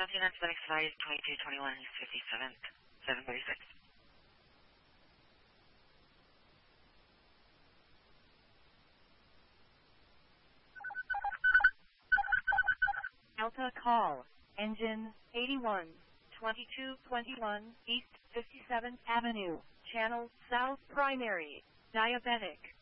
Continental next flight 2221 57th, 736. Delta call, engine 81, 2221 East 57th Avenue, channel south primary, diabetic.